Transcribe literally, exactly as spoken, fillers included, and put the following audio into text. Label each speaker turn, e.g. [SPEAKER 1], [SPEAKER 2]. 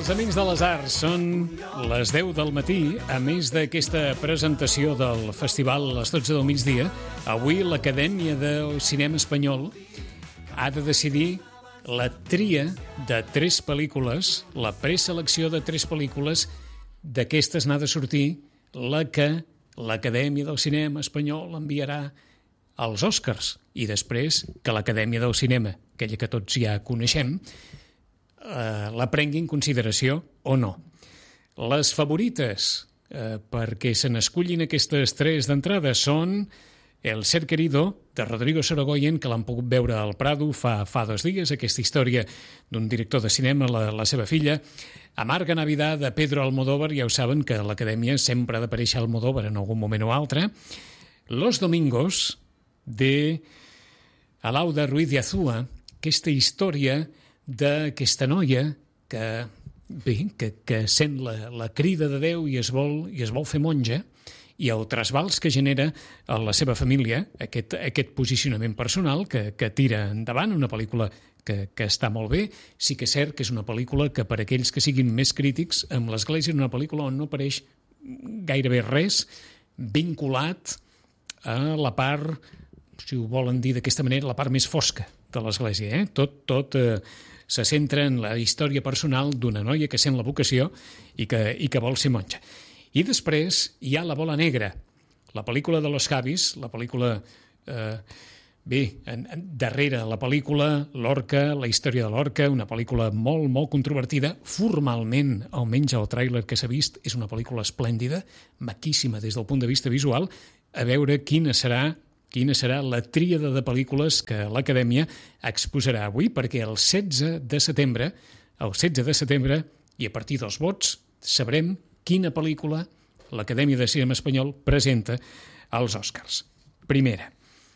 [SPEAKER 1] Els Amics de les Arts són les deu del matí. A més d'aquesta presentació del festival a les dotze del migdia, avui l'Acadèmia del Cinema Espanyol ha de decidir la tria de tres pel·lícules, la preselecció de tres pel·lícules. D'aquestes n'ha de sortir la que l'Acadèmia del Cinema Espanyol enviarà als Oscars i després que l'Acadèmia del Cinema, aquella que tots ja coneixem, eh, la prengui en consideració o no. Les favorites eh, perquè se n'escullin aquestes tres d'entrada són El ser querido, de Rodrigo Sorogoyen, que l'han pogut veure al Prado fa, fa dos dies, aquesta història d'un director de cinema, la, la seva filla. Amarga Navidad, de Pedro Almodóvar, ja ho saben que a l'Acadèmia sempre ha d'aparèixer Almodóvar en algun moment o altre. Los Domingos, de Alauda Ruiz de Azúa, aquesta història d'aquesta noia que, bé, que, que sent la, la crida de Déu i es vol, i es vol fer monja, i el trasbals que genera a la seva família, aquest, aquest posicionament personal que, que tira endavant, una pel·lícula que, que està molt bé. Sí que és cert que és una pel·lícula que per aquells que siguin més crítics, amb l'Església és una pel·lícula on no apareix gairebé res vinculat a la part, si ho volen dir d'aquesta manera, la part més fosca de l'Església. Eh? Tot, tot eh, se centra en la història personal d'una noia que sent la vocació i que, i que vol ser monja. I després hi ha La bola negra, la pel·lícula de los Javis, la pel·lícula, eh, bé, en, en, darrere la pel·lícula, Lorca, la història de Lorca, una pel·lícula molt, molt controvertida. Formalment, almenys el tràiler que s'ha vist, és una pel·lícula esplèndida, maquíssima des del punt de vista visual. A veure quina serà, quina serà la tríada de pel·lícules que l'Acadèmia exposarà avui, perquè el setze de setembre, el setze de setembre, i a partir dels vots, sabrem quina pel·lícula l'Acadèmia de Cinema Espanyol presenta als Oscars. Primera.